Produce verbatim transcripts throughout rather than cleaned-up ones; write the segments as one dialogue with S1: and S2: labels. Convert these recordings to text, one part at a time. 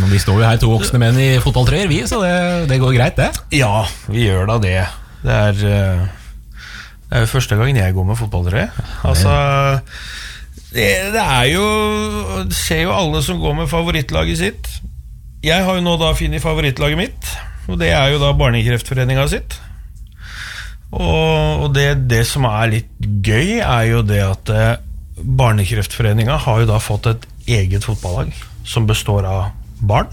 S1: Vi står jo her to voksne menn i fotballtrøyer, vi, så det, det går greit, det.
S2: Ja, vi gjør da det. Det er, det er jo første gangen jeg går med fotballtrøye. Altså, det, det er jo, det ser jo alle som går med favorittlaget sitt. Jeg har jo nå da funnet favorittlaget mitt, og det er jo da Barnekreftforeningen sitt. Og, og det, det som er litt gøy er jo det at Barnekreftforeningen har jo da fått et eget fotballag som består av barn.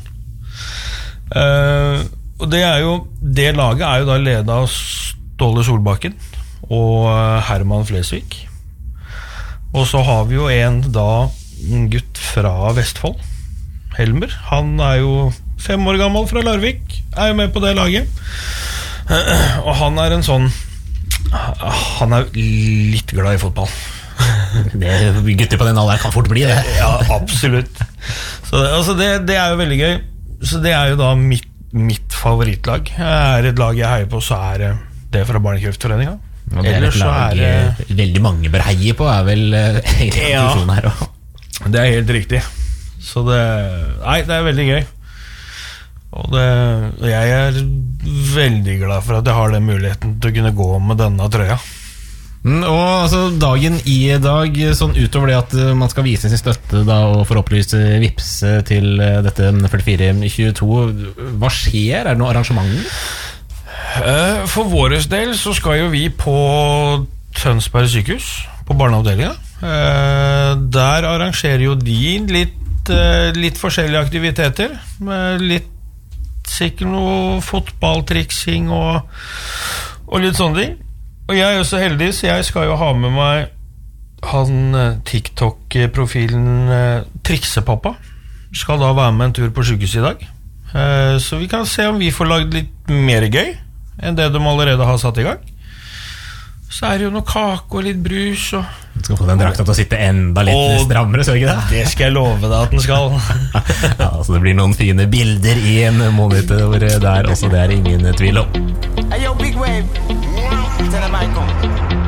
S2: Uh, og det er jo, det laget er jo da ledet av Ståle Solbakken og Herman Flesvig. Og så har vi jo en da en gutt fra Vestfold, Helmer. Han er jo fem år gammel fra Larvik, er jo med på det laget. Uh, og han er en sånn, han er litt glad i fotball.
S1: Det, gutter på den alderen kan fort bli det.
S2: Ja, absolutt. Så det, altså det, det er jo veldig gøy. Så det er jo da mitt, mitt favorittlag. Er et lag jeg heier på, så er det det fra Barnekreftforeningen.
S1: Og det er et lag er det... veldig mange bør heie på, er vel egentlig
S2: ja,
S1: her også.
S2: Det er helt riktig. Så det, nei, det er veldig gøy. Og det, jeg er veldig glad for at jeg har den muligheten til å kunne gå med denne trøya.
S1: Mm, og altså, dagen i dag, sånn utover det at man skal vise sin støtte da, og forhåpentligvis vipse til dette førtifire tjueto, hva skjer? Er det noen arrangementer?
S2: For vår del så skal jo vi på Tønsberg sykehus, på barneavdelingen. Der arrangerer jo de litt, litt forskjellige aktiviteter, med litt sikkert noe fotballtriksing og, og litt sånne ting. Og jeg er jo så heldig, så jeg skal jo ha med meg han TikTok-profilen Triksepappa. Skal da være med en tur på sykehuset i dag. Så vi kan se om vi får lagd litt mer gøy enn det de allerede har satt i gang. Så er det jo noe kake og litt brus og...
S1: Du skal få den drakta til å sitte enda litt og strammere, så ikke det?
S2: Det skal jeg love deg at den skal.
S1: Ja, så det blir noen fine bilder i en monitor der også, det er ingen tvil om.
S3: Hey yo, Big Wave, tell them I come.